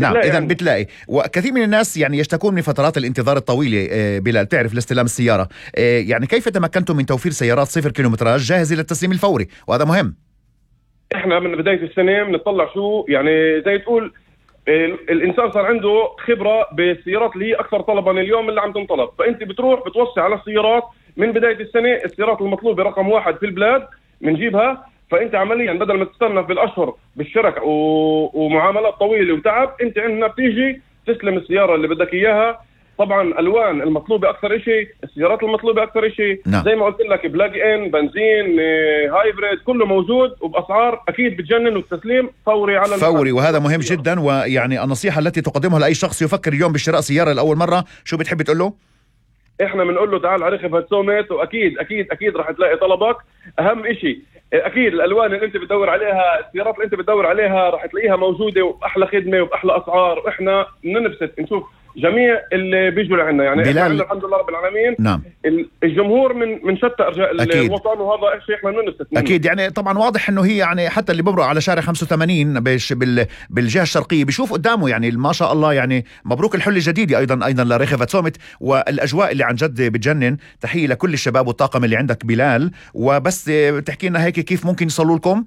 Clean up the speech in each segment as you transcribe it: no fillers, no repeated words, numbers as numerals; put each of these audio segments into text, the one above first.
نعم إذا يعني بتلاقي. وكثير من الناس يعني يشتكون من فترات الانتظار الطويلة بلال، تعرف لاستلام السيارة. يعني كيف تمكنتم من توفير سيارات 0 كيلومتراج جاهزة للتسليم الفوري؟ وهذا مهم. احنا من بداية السنة بنطلع شو يعني زي تقول الانسان صار عنده خبرة بالسيارات اللي هي اكثر طلبا اليوم اللي عم تنطلب، فانت بتروح بتوصي على السيارات من بداية السنة. السيارات المطلوبة رقم 1 في البلاد بنجيبها، فانت عمليا بدل ما تستنى بالاشهر بالشركة ومعاملات طويلة وتعب، انت عندنا بتيجي تسلم السيارة اللي بدك اياها. طبعا الوان المطلوبه اكثر شيء، السيارات المطلوبه اكثر شيء. نعم. زي ما قلت لك بلاج ان، بنزين، هايبريد، كله موجود وباسعار اكيد بتجنن، والتسليم فوري على فوري. وهذا مهم جدا. ويعني النصيحه التي تقدمها لاي شخص يفكر اليوم بشراء سياره لاول مره، شو بتحب تقول له؟ احنا بنقول له تعال على رخفة سومت، واكيد اكيد اكيد راح تلاقي طلبك. اهم شيء اكيد الالوان اللي انت بتدور عليها، السيارات اللي انت بتدور عليها راح تلاقيها موجوده وباحلى خدمه وباحلى اسعار. واحنا ننبسط نشوف جميع اللي بيجوا لعنا، يعني بلال الحمد لله رب العالمين. نعم. الجمهور من شتى ارجاء الوطن، وهذا شيء احنا ننبسط منه. اكيد. يعني طبعا واضح انه هي يعني حتى اللي بمرق على شارع 85 بالجهه الشرقيه بيشوف قدامه يعني ما شاء الله. يعني مبروك الحله الجديده ايضا لرخفة سومت، والاجواء اللي عن جد بتجنن. تحيه لكل الشباب والطاقم اللي عندك بلال. وبس تحكي لنا هيك كيف ممكن يصلوا لكم؟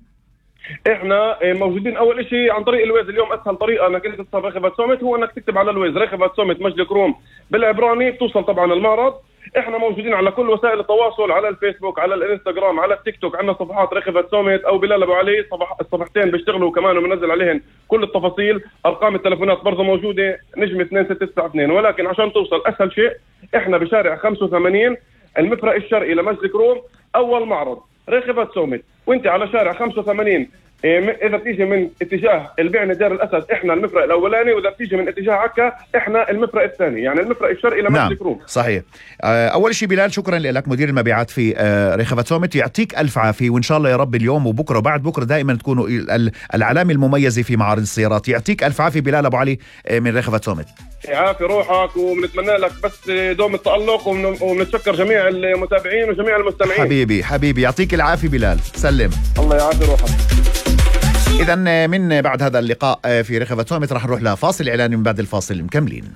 احنا موجودين اول شيء عن طريق الويز. اليوم اسهل طريقه انك انت تصل رخفة سومت هو انك تكتب على الويز رخفة سومت مجد كروم بالعبراني، بتوصل طبعا المعرض. احنا موجودين على كل وسائل التواصل، على الفيسبوك، على الانستغرام، على التيك توك. عندنا صفحات رخفة سومت او بلال ابو علي، الصفحتين بيشتغلوا كمان وبنزل عليهن كل التفاصيل. ارقام التليفونات برضه موجوده، نجمه 2692. ولكن عشان توصل اسهل شيء احنا بشارع 85 المفرق الشرقي لمجد كروم، اول معرض رخفة سومت. وانت على شارع 85 اذا بتيجي من اتجاه البعني دير الاسد احنا المفرق الاولاني، واذا بتيجي من اتجاه عكا احنا المفرق الثاني، يعني المفرق الشرقي لمجد كروم. صحيح. اول شيء بلال شكرا لك مدير المبيعات في رخفة سومت، يعطيك الف عافيه، وان شاء الله يا رب اليوم وبكره وبعد بكره دائما تكونوا العلامه المميزه في معارض السيارات. يعطيك الف عافيه بلال ابو علي من رخفة سومت. يعافي روحك، وبنتمنى لك بس دوم التألق، وبنتشكر جميع المتابعين وجميع المستمعين. حبيبي يعطيك العافيه بلال، سلم. الله يعافي روحك. إذا من بعد هذا اللقاء في رخفة سومت راح نروح لفاصل إعلاني، من بعد الفاصل مكملين.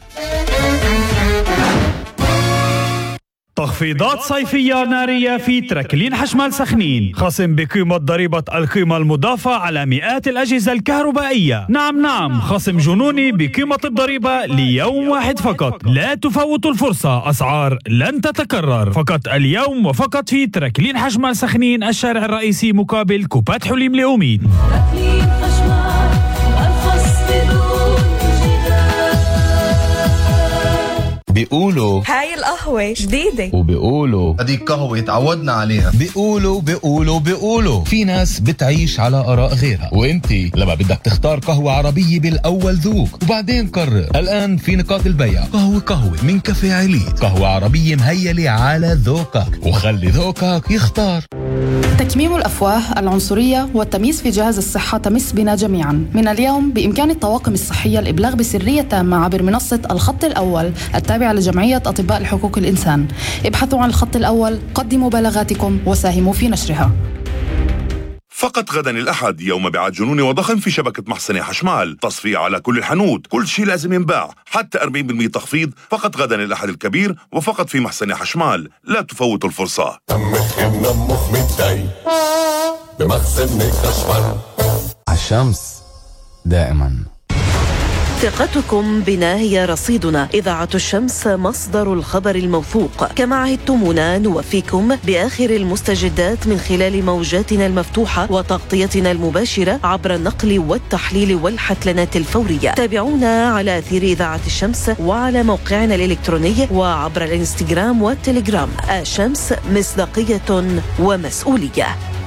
تخفيضات صيفية نارية في تركلين حشمال سخنين، خصم بقيمة ضريبة القيمة المضافة على مئات الأجهزة الكهربائية. نعم خصم جنوني بقيمة الضريبة ليوم واحد فقط. لا تفوتوا الفرصة، أسعار لن تتكرر، فقط اليوم وفقط في تركلين حشمال سخنين، الشارع الرئيسي مقابل كوبات حليم لأمين. تركلين حشمال أرخص بدون بيقولوا هاي القهوة جديدة، وبيقولوا هديك قهوة تعودنا عليها. بيقولوا في ناس بتعيش على آراء غيرها، وانتي لما بدك تختار قهوة عربية بالأول ذوق وبعدين قرر. الآن في نقاط البيع قهوة من كافيه عليت، قهوة عربية مهيلة على ذوقك، وخلي ذوقك يختار. تكميم الأفواه، العنصرية والتمييز في جهاز الصحة تمس بنا جميعا. من اليوم بإمكان الطواقم الصحية الإبلاغ بسرية تامة عبر منصة الخط الأول التابعة لجمعية أطباء حقوق الإنسان. ابحثوا عن الخط الأول، قدموا بلاغاتكم وساهموا في نشرها. فقط غدا الأحد يوم مبيعات جنوني وضخم في شبكة محصنة حشمال، تصفية على كل الحانوت، كل شيء لازم ينباع، حتى 40% تخفيض. فقط غدا الأحد الكبير وفقط في محصنة حشمال، لا تفوتوا الفرصة. نمخ متضايق بمخزن حشمال، عالشمس دائما. ثقتكم بنا هي رصيدنا. إذاعة الشمس مصدر الخبر الموثوق. كما عهدتمونا نوفيكم بآخر المستجدات من خلال موجاتنا المفتوحة وتغطيتنا المباشرة عبر النقل والتحليل والحتلنات الفورية. تابعونا على أثير إذاعة الشمس وعلى موقعنا الإلكتروني وعبر الانستغرام والتليجرام. الشمس، مصداقية ومسؤولية.